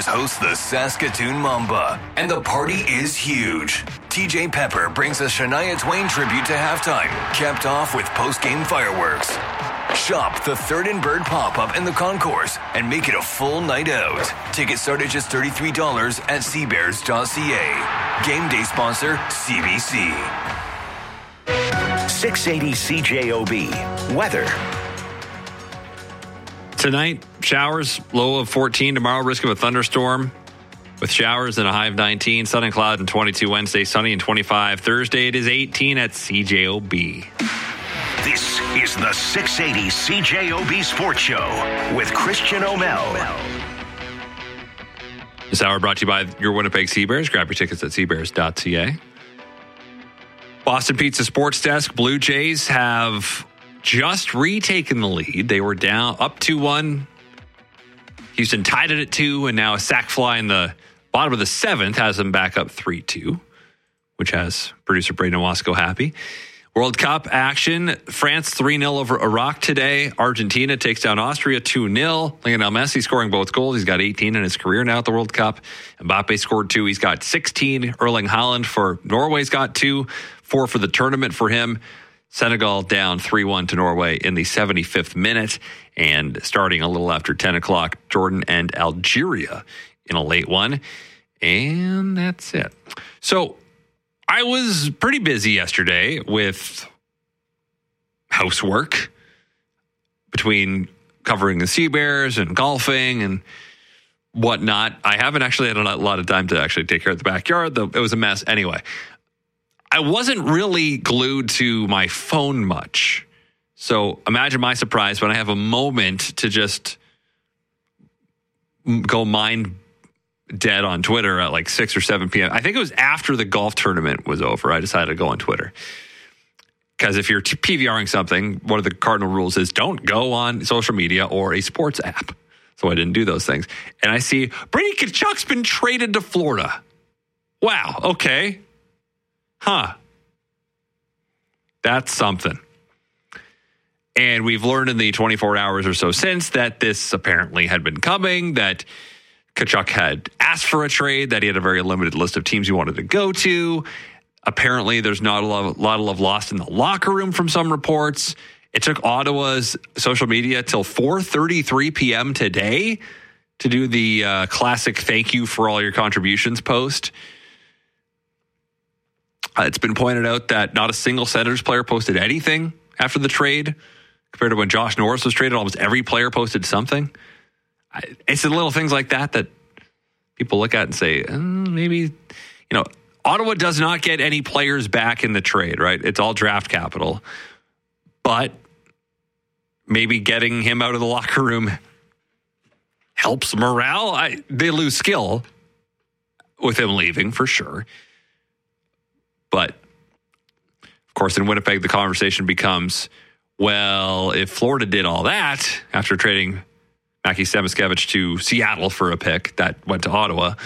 Sabres host the Saskatoon Mamba, and the party is huge. TJ Pepper brings a Shania Twain tribute to halftime, capped off with post-game fireworks. Shop the Third and Bird pop-up in the concourse and make it a full night out. Tickets start at just $33 at seabears.ca. Game day sponsor, CBC. 680 CJOB. Weather. Tonight, showers, low of 14. Tomorrow, risk of a thunderstorm with showers and a high of 19. Sun and cloud and 22. Wednesday, sunny and 25. Thursday, it is 18 at CJOB. This is the 680 CJOB Sports Show with Christian O'Mel. This hour brought to you by your Winnipeg Seabears. Grab your tickets at seabears.ca. Boston Pizza Sports Desk. Blue Jays have just retaken the lead. They were down up 2-1. Houston tied it at 2, and now a sac fly in the bottom of the 7th has them back up 3-2, which has producer Braden Wasco happy. World Cup action. France 3-0 over Iraq today. Argentina takes down Austria 2-0. Lionel Messi scoring both goals. He's got 18 in his career now at the World Cup. Mbappe scored 2. He's got 16. Erling Haaland for Norway's got 2. 4 for the tournament for him. Senegal down 3-1 to Norway in the 75th minute. And starting a little after 10 o'clock, Jordan and Algeria in a late one. And that's it. So I was pretty busy yesterday with housework between covering the Seabears and golfing and whatnot. I haven't actually had a lot of time to actually take care of the backyard, though it was a mess anyway. I wasn't really glued to my phone much. So imagine my surprise when I have a moment to just go mind dead on Twitter at like 6 or 7 p.m. I think it was after the golf tournament was over. I decided to go on Twitter. Because if you're PVRing something, one of the cardinal rules is don't go on social media or a sports app. So I didn't do those things. And I see Brady Tkachuk's been traded to Florida. Wow. Okay. Huh. That's something. And we've learned in the 24 hours or so since that this apparently had been coming, that Tkachuk had asked for a trade, that he had a very limited list of teams he wanted to go to. Apparently, there's not a lot of love lost in the locker room from some reports. It took Ottawa's social media till 4:33 p.m. today to do the classic thank you for all your contributions post. It's been pointed out that not a single Senators player posted anything after the trade. Compared to when Josh Norris was traded, almost every player posted something. It's the little things like that that people look at and say, maybe, Ottawa does not get any players back in the trade, right? It's all draft capital. But maybe getting him out of the locker room helps morale. They lose skill with him leaving, for sure. But, of course, in Winnipeg, the conversation becomes, well, if Florida did all that after trading Mackie Samoskevich to Seattle for a pick that went to Ottawa,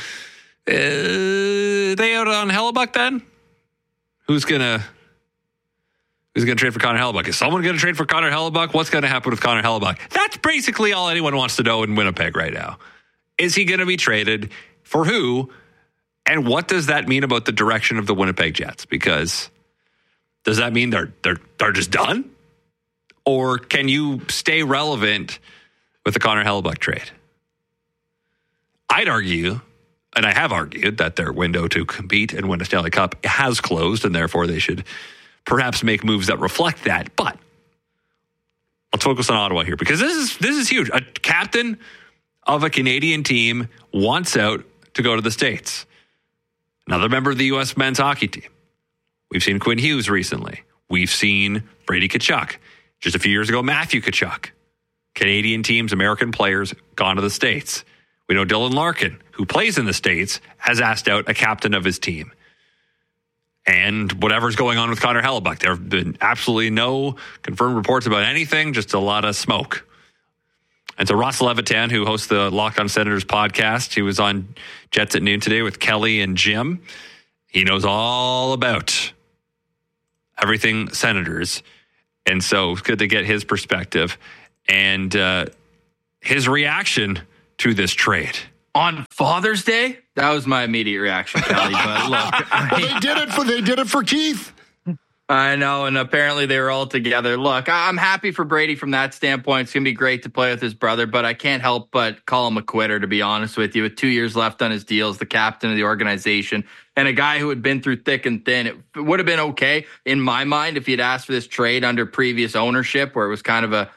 they out on Hellebuck then? Who's gonna trade for Connor Hellebuck? Is someone gonna trade for Connor Hellebuck? What's gonna happen with Connor Hellebuck? That's basically all anyone wants to know in Winnipeg right now. Is he gonna be traded? For who? And what does that mean about the direction of the Winnipeg Jets? Because does that mean they're just done? Or can you stay relevant with the Connor Hellebuck trade? I'd argue, and I have argued, that their window to compete and win a Stanley Cup has closed, and therefore they should perhaps make moves that reflect that. But let's focus on Ottawa here, because this is huge. A captain of a Canadian team wants out to go to the States. Another member of the U.S. men's hockey team. We've seen Quinn Hughes recently. We've seen Brady Tkachuk. Just a few years ago, Matthew Tkachuk. Canadian teams, American players, gone to the States. We know Dylan Larkin, who plays in the States, has asked out a captain of his team. And whatever's going on with Connor Hellebuck, there have been absolutely no confirmed reports about anything, just a lot of smoke. And so Ross Levitan, who hosts the Locked On Senators podcast, he was on Jets at Noon today with Kelly and Jim. He knows all about everything Senators. And so it's good to get his perspective and his reaction to this trade. On Father's Day? That was my immediate reaction, Kelly. But look, well, they did it for Keith. I know, and apparently they were all together. Look, I'm happy for Brady from that standpoint. It's going to be great to play with his brother, but I can't help but call him a quitter, to be honest with you. With 2 years left on his deal as the captain of the organization and a guy who had been through thick and thin, it would have been okay in my mind if he'd asked for this trade under previous ownership where it was kind of a,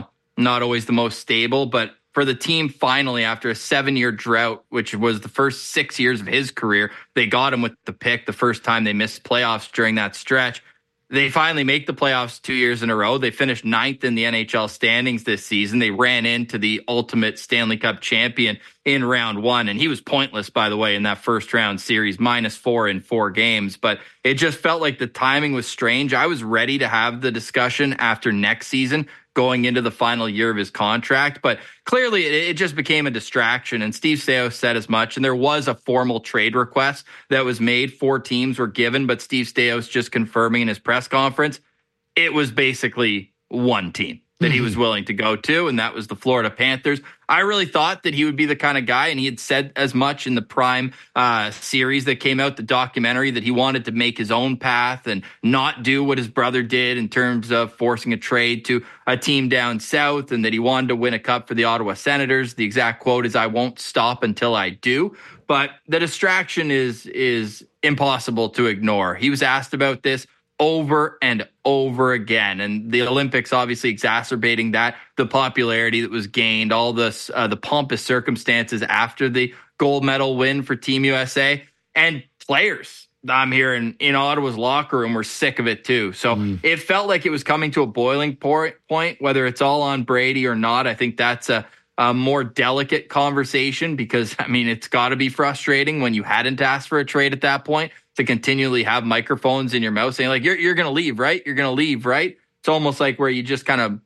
not always the most stable, but for the team finally after a 7-year drought, which was the first 6 years of his career, they got him with the pick the first time they missed playoffs during that stretch. They finally make the playoffs 2 years in a row. They finished 9th in the NHL standings this season. They ran into the ultimate Stanley Cup champion in round 1. And he was pointless, by the way, in that first round series, -4 in 4 games. But it just felt like the timing was strange. I was ready to have the discussion after next season going into the final year of his contract. But clearly it just became a distraction. And Steve Staios said as much. And there was a formal trade request that was made. 4 teams were given, but Steve Staios just confirming in his press conference, it was basically one team that he was willing to go to, and that was the Florida Panthers. I really thought that he would be the kind of guy, and he had said as much in the Prime series that came out, the documentary, that he wanted to make his own path and not do what his brother did in terms of forcing a trade to a team down south, and that he wanted to win a cup for the Ottawa Senators. The exact quote is, "I won't stop until I do." But the distraction is impossible to ignore. He was asked about this over and over again. And the Olympics obviously exacerbating that, the popularity that was gained, all this, the pompous circumstances after the gold medal win for Team USA. And players, I'm hearing in Ottawa's locker room, were sick of it too. So it felt like it was coming to a boiling point, whether it's all on Brady or not. I think that's a more delicate conversation because, it's got to be frustrating when you hadn't asked for a trade at that point to continually have microphones in your mouth saying, like, you're going to leave, right? You're going to leave, right? It's almost like where you just kind of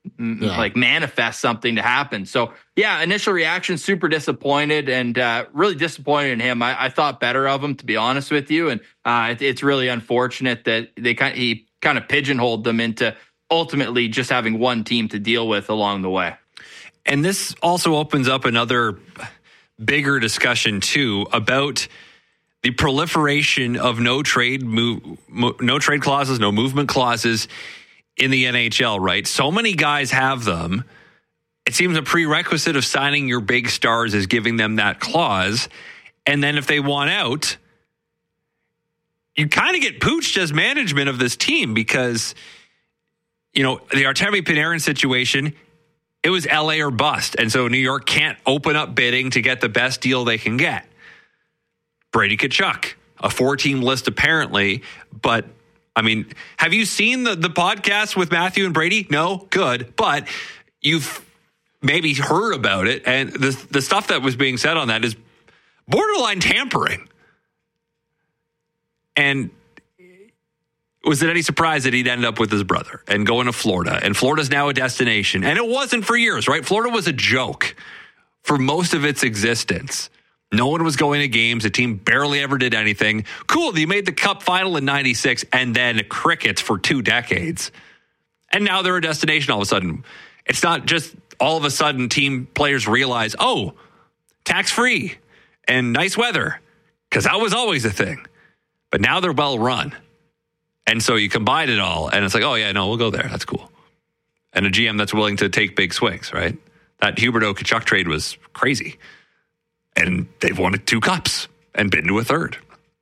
like manifest something to happen. So, yeah, initial reaction, super disappointed and really disappointed in him. I thought better of him, to be honest with you. And it's really unfortunate that he kind of pigeonholed them into ultimately just having one team to deal with along the way. And this also opens up another bigger discussion, too, about the proliferation of no trade clauses, no movement clauses in the NHL, right? So many guys have them. It seems a prerequisite of signing your big stars is giving them that clause. And then if they want out, you kind of get pooched as management of this team because, the Artemi Panarin situation, it was LA or bust. And so New York can't open up bidding to get the best deal they can get. Brady Tkachuk, a 4-team list apparently, but have you seen the podcast with Matthew and Brady? No? Good. But you've maybe heard about it, and the stuff that was being said on that is borderline tampering. And was it any surprise that he'd end up with his brother and going to Florida? And Florida's now a destination. And it wasn't for years, right? Florida was a joke for most of its existence. No one was going to games. The team barely ever did anything. Cool, they made the Cup final in 96 and then crickets for 2 decades. And now they're a destination all of a sudden. It's not just all of a sudden team players realize, tax-free and nice weather, because that was always a thing. But now they're well run. And so you combine it all, and it's like, we'll go there. That's cool. And a GM that's willing to take big swings, right? That Huberdeau Tkachuk trade was crazy. And they've won 2 cups and been to a third.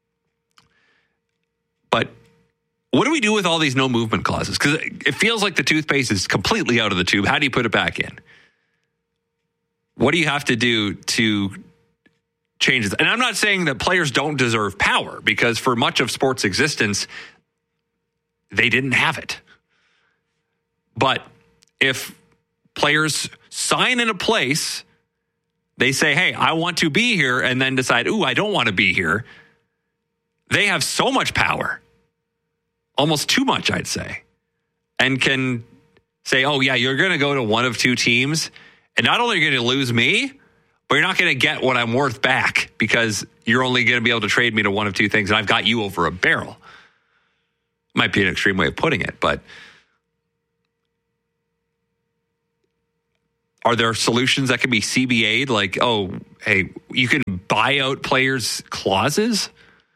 But what do we do with all these no movement clauses? Because it feels like the toothpaste is completely out of the tube. How do you put it back in? What do you have to do to change it? And I'm not saying that players don't deserve power, because for much of sports' existence, they didn't have it. But if players sign in a place, they say, hey, I want to be here, and then decide, I don't want to be here. They have so much power, almost too much, I'd say, and can say, you're going to go to one of 2 teams, and not only are you going to lose me, but you're not going to get what I'm worth back because you're only going to be able to trade me to one of 2 things, and I've got you over a barrel. Might be an extreme way of putting it, but Are there solutions that can be CBA'd? Like, oh, hey, you can buy out players' clauses?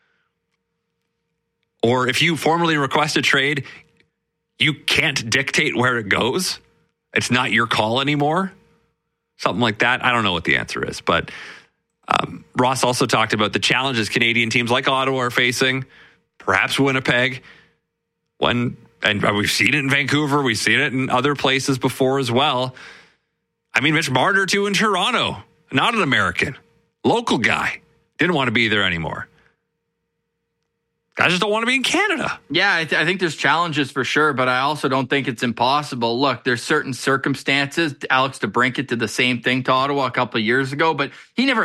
Or if you formally request a trade, you can't dictate where it goes? It's not your call anymore? Something like that. I don't know what the answer is. But Ross also talked about the challenges Canadian teams like Ottawa are facing, perhaps Winnipeg. And we've seen it in Vancouver. We've seen it in other places before as well. I mean, Mitch Marner, too, in Toronto. Not an American. Local guy. Didn't want to be there anymore. Guys just don't want to be in Canada. Yeah, I think there's challenges for sure, but I also don't think it's impossible. Look, there's certain circumstances. Alex DeBrincat did the same thing to Ottawa a couple of years ago, but he never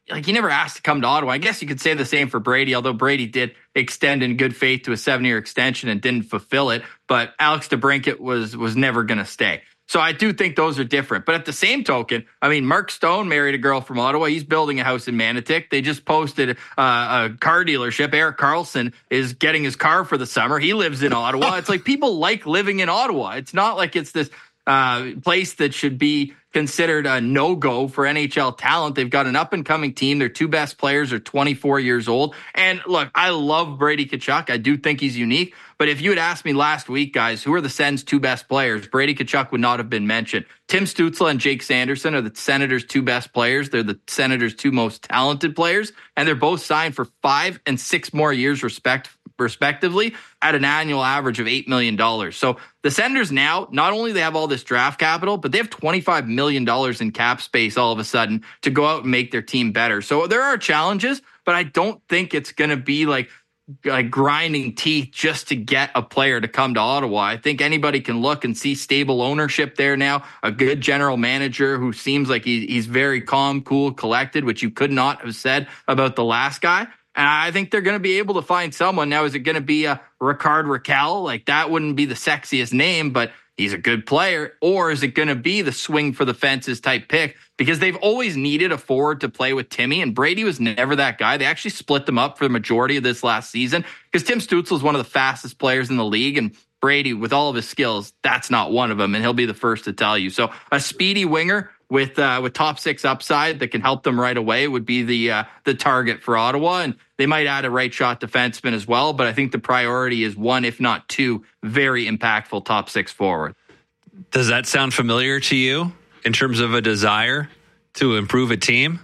asked to come to Ottawa. I guess you could say the same for Brady, although Brady did extend in good faith to a 7-year extension and didn't fulfill it. But Alex DeBrincat was never going to stay. So I do think those are different. But at the same token, I mean, Mark Stone married a girl from Ottawa. He's building a house in Manotick. They just posted a car dealership. Eric Carlson is getting his car for the summer. He lives in Ottawa. It's like people like living in Ottawa. It's not like it's this place that should be considered a no-go for NHL talent. They've got an up-and-coming team. Their two best players are 24 years old. And look, I love Brady Tkachuk. I do think he's unique. But if you had asked me last week, guys, who are the Sens' two best players, Brady Tkachuk would not have been mentioned. Tim Stützle and Jake Sanderson are the Senators' two best players. They're the Senators' two most talented players. And they're both signed for 5 and 6 more years respectively at an annual average of $8 million. So the Senators now, not only they have all this draft capital, but they have $25 million in cap space all of a sudden to go out and make their team better. So there are challenges, but I don't think it's going to be like grinding teeth just to get a player to come to Ottawa. I think anybody can look and see stable ownership there now, a good general manager who seems like he's very calm, cool, collected, which you could not have said about the last guy. And I think they're going to be able to find someone. Now, is it going to be a Ricard Raquel? Like, that wouldn't be the sexiest name, but he's a good player. Or is it going to be the swing for the fences type pick? Because they've always needed a forward to play with Timmy, and Brady was never that guy. They actually split them up for the majority of this last season because Tim Stützle is one of the fastest players in the league, and Brady, with all of his skills, that's not one of them, and he'll be the first to tell you. So a speedy winger with top 6 upside that can help them right away would be the target for Ottawa, and they might add a right shot defenseman as well, but I think the priority is 1, if not 2, very impactful top 6 forward. Does that sound familiar to you in terms of a desire to improve a team?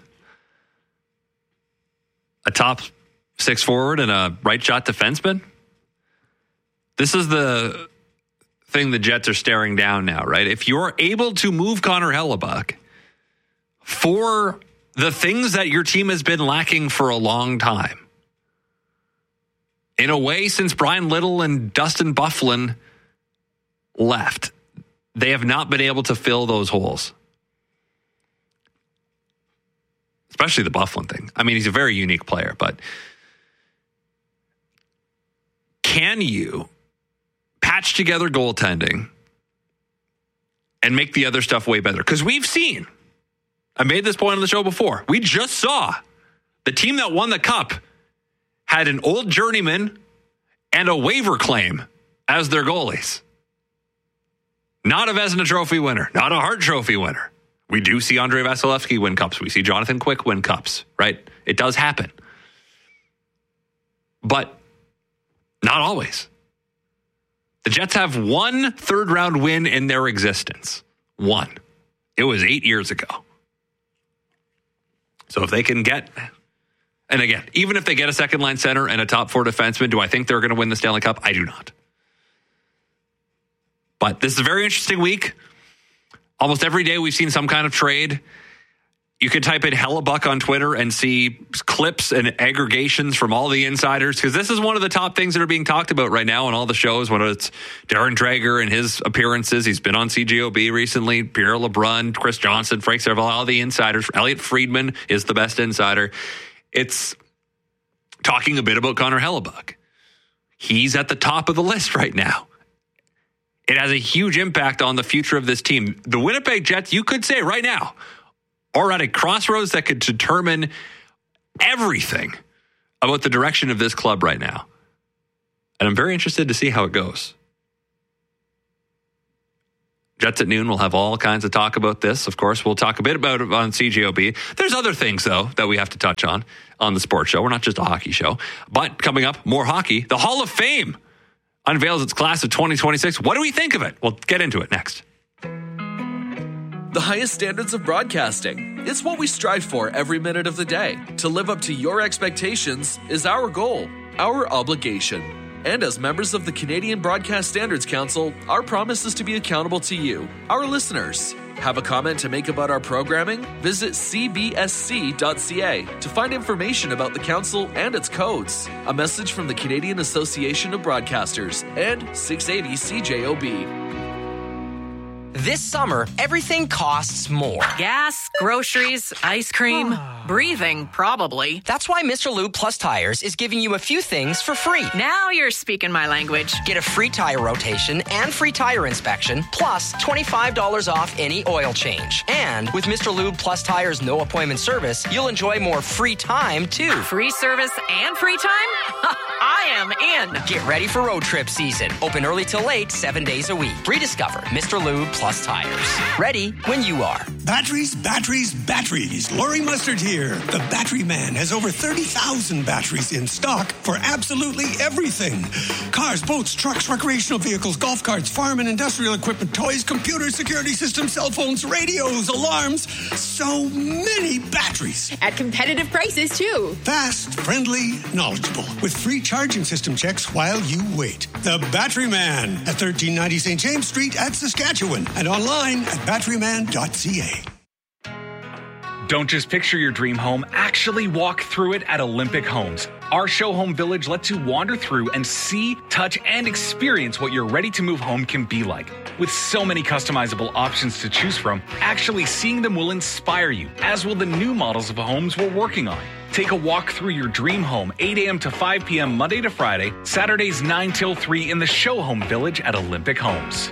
A top 6 forward and a right shot defenseman? This is the thing the Jets are staring down now, right? If you're able to move Connor Hellebuyck for the things that your team has been lacking for a long time, in a way, since Brian Little and Dustin Byfuglien left, they have not been able to fill those holes. Especially the Byfuglien thing. I mean, he's a very unique player, but can you patch together goaltending and make the other stuff way better? Because we've seen, I made this point on the show before, we just saw the team that won the cup had an old journeyman and a waiver claim as their goalies. Not a Vezina Trophy winner, not a Hart Trophy winner. We do see Andrei Vasilevsky win cups. We see Jonathan Quick win cups, right? It does happen. But not always. The Jets have 1 third-round win in their existence. 1. It was 8 years ago. So if they can get, and again, even if they get a second-line center and a top 4 defenseman, do I think they're going to win the Stanley Cup? I do not. But this is a very interesting week. Almost every day we've seen some kind of trade. You can type in Hellebuyck on Twitter and see clips and aggregations from all the insiders, because this is one of the top things that are being talked about right now on all the shows, whether it's Darren Dreger and his appearances. He's been on CJOB recently, Pierre LeBrun, Chris Johnson, Frank Serval, all the insiders. Elliot Friedman is the best insider. It's talking a bit about Connor Hellebuyck. He's at the top of the list right now. It has a huge impact on the future of this team. The Winnipeg Jets, you could say right now, are at a crossroads that could determine everything about the direction of this club right now. And I'm very interested to see how it goes. Jets at noon. We'll have all kinds of talk about this. Of course, we'll talk a bit about it on CJOB. There's other things, though, that we have to touch on the sports show. We're not just a hockey show. But coming up, more hockey. The Hall of Fame unveils its class of 2026. What do we think of it? We'll get into it next. The highest standards of broadcasting. It's what we strive for every minute of the day. To live up to your expectations is our goal, our obligation. And as members of the Canadian Broadcast Standards Council, our promise is to be accountable to you, our listeners. Have a comment to make about our programming? Visit cbsc.ca to find information about the council and its codes. A message from the Canadian Association of Broadcasters and 680 CJOB. This summer, everything costs more. Gas, groceries, ice cream, breathing, probably. That's why Mr. Lube Plus Tires is giving you a few things for free. Now you're speaking my language. Get a free tire rotation and free tire inspection, plus $25 off any oil change. And with Mr. Lube Plus Tires no appointment service, you'll enjoy more free time, too. Free service and free time? I am in. Get ready for road trip season. Open early till late, 7 days a week. Rediscover Mr. Lube Plus Tires. Ready when you are. Batteries, batteries, batteries. Laurie Mustard here. The Battery Man has over 30,000 batteries in stock for absolutely everything. Cars, boats, trucks, recreational vehicles, golf carts, farm and industrial equipment, toys, computers, security systems, cell phones, radios, alarms. So many batteries. At competitive prices, too. Fast, friendly, knowledgeable. With free charging system checks while you wait. The Battery Man at 1390 St. James Street at Saskatchewan. And online at batteryman.ca. Don't just picture your dream home, actually walk through it at Olympic Homes. Our show home village lets you wander through and see, touch, and experience what your ready-to-move home can be like. With so many customizable options to choose from, actually seeing them will inspire you, as will the new models of homes we're working on. Take a walk through your dream home, 8 a.m. to 5 p.m. Monday to Friday, Saturdays 9 till 3 in the show home village at Olympic Homes.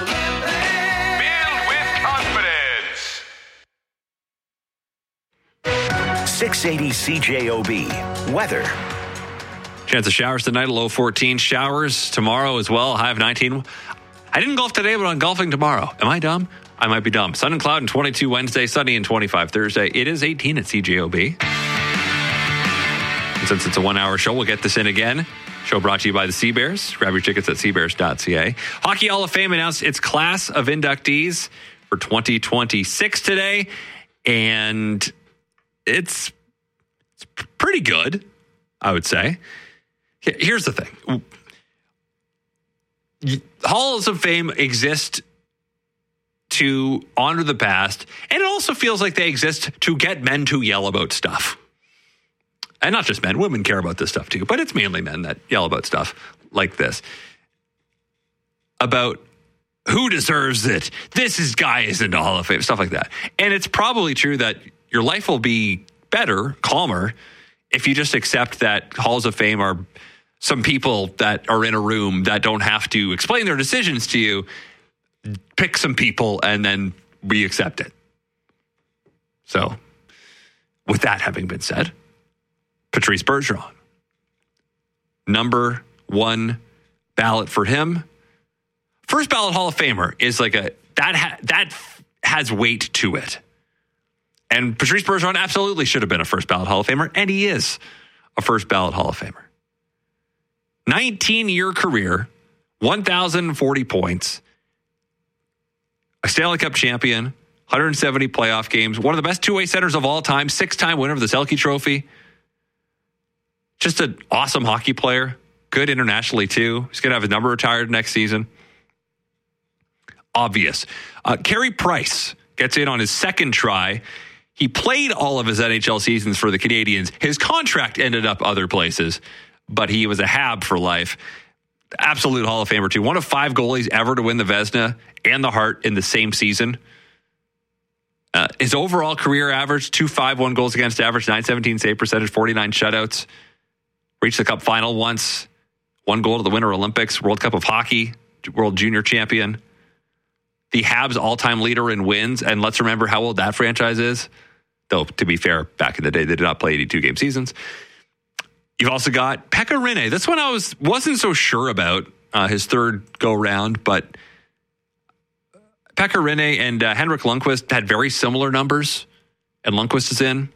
680 CJOB. Weather. Chance of showers tonight, a low 14. Showers tomorrow as well, high of 19. I didn't golf today, but I'm golfing tomorrow. Am I dumb? I might be dumb. Sun and cloud and 22 Wednesday, sunny and 25 Thursday. It is 18 at CJOB. And since it's a 1 hour show, we'll get this in again. Show brought to you by the Sea Bears. Grab your tickets at seabears.ca. Hockey Hall of Fame announced its class of inductees for 2026 today. And it's pretty good, I would say. Here's the thing. Halls of Fame exist to honor the past, and it also feels like they exist to get men to yell about stuff. And not just men, women care about this stuff too, but it's mainly men that yell about stuff like this. About who deserves it. Guy isn't a Hall of Fame, stuff like that. And it's probably true that your life will be better, calmer, if you just accept that Halls of Fame are some people that are in a room that don't have to explain their decisions to you. Pick some people and then we accept it. So, with that having been said, Patrice Bergeron, number one ballot for him. First ballot Hall of Famer is like that has weight to it. And Patrice Bergeron absolutely should have been a first ballot Hall of Famer, and he is a first ballot Hall of Famer. 19-year career, 1,040 points, a Stanley Cup champion, 170 playoff games, one of the best two-way centers of all time, 6-time winner of the Selke Trophy. Just an awesome hockey player, good internationally too. He's going to have his number retired next season. Obvious. Carey Price gets in on his second try. He played all of his NHL seasons for the Canadiens. His contract ended up other places, but he was a Hab for life. Absolute Hall of Famer too. One of 5 goalies ever to win the Vezina and the Hart in the same season. His overall career average, 2.51 goals against average, 917 save percentage, 49 shutouts. Reached the Cup final once. 1 goal to the Winter Olympics, World Cup of Hockey, World Junior Champion. The Habs all-time leader in wins, and let's remember how old that franchise is. Though, to be fair, back in the day, they did not play 82-game seasons. You've also got Pekka Rinne. This one I wasn't so sure about his third go-round, but Pekka Rinne and Henrik Lundqvist had very similar numbers, and Lundqvist is in.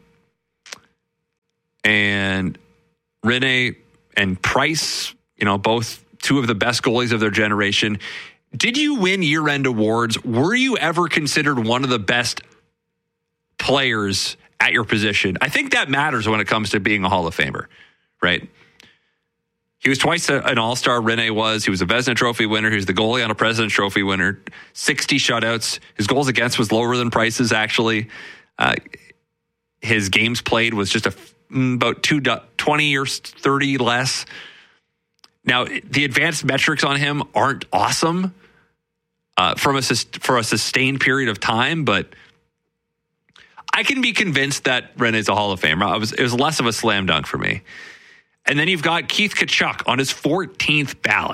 And Rinne and Price, both two of the best goalies of their generation. Did you win year-end awards? Were you ever considered one of the best players at your position? I think that matters when it comes to being a Hall of Famer, right? He was twice an All-Star, Rinne was. He was a Vezina Trophy winner. He was the goalie on a President's Trophy winner. 60 shutouts. His goals against was lower than Price's, actually. His games played was just about 20 or 30 less. Now, the advanced metrics on him aren't awesome for a sustained period of time, but I can be convinced that Rinne is a Hall of Famer. It was less of a slam dunk for me. And then you've got Keith Tkachuk on his 14th ballot.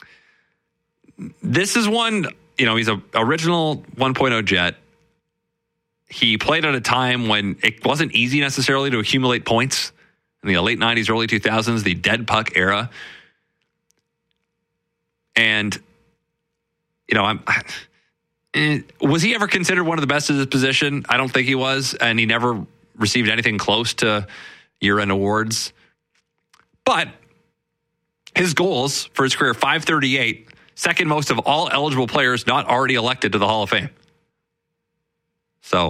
This is one, he's an original 1.0 Jet. He played at a time when it wasn't easy necessarily to accumulate points in the late 90s, early 2000s, the dead puck era. And, was he ever considered one of the best at his position? I don't think he was, and he never received anything close to year-end awards. But his goals for his career, 538, second most of all eligible players not already elected to the Hall of Fame. So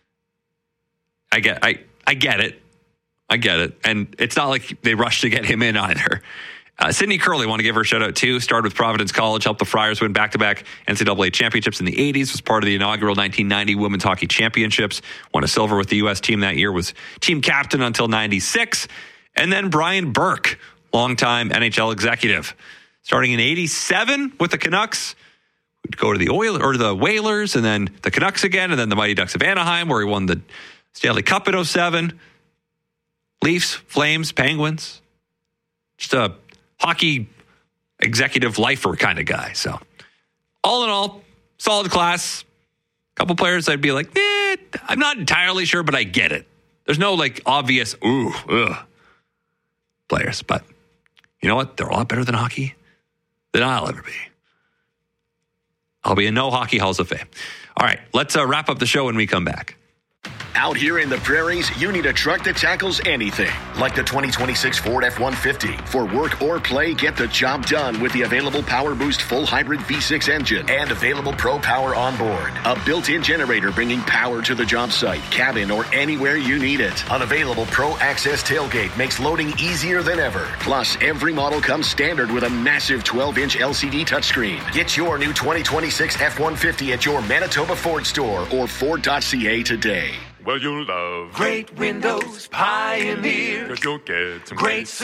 I get it. And it's not like they rushed to get him in either. Sidney Curley, want to give her a shout out too. Started with Providence College, helped the Friars win back-to-back NCAA championships in the 80s, was part of the inaugural 1990 Women's Hockey Championships, won a silver with the U.S. team that year, was team captain until 96. And then Brian Burke, longtime NHL executive, starting in 87 with the Canucks, would go to the the Whalers, and then the Canucks again, and then the Mighty Ducks of Anaheim, where he won the Stanley Cup in 07. Leafs, Flames, Penguins. Just a hockey executive lifer kind of guy. So all in all, solid class. A couple players I'd be like, I'm not entirely sure, but I get it. There's no obvious, players. But you know what? They're a lot better than hockey than I'll ever be. I'll be in no Hockey Halls of Fame. All right, let's wrap up the show when we come back. Out here in the prairies, you need a truck that tackles anything, like the 2026 Ford F-150. For work or play, get the job done with the available Power Boost full hybrid V6 engine and available Pro Power on board. A built-in generator bringing power to the job site, cabin, or anywhere you need it. An available Pro Access tailgate makes loading easier than ever. Plus, every model comes standard with a massive 12-inch LCD touchscreen. Get your new 2026 F-150 at your Manitoba Ford store or Ford.ca today. Well, you'll love great windows, Pioneer. 'Cause you'll get some great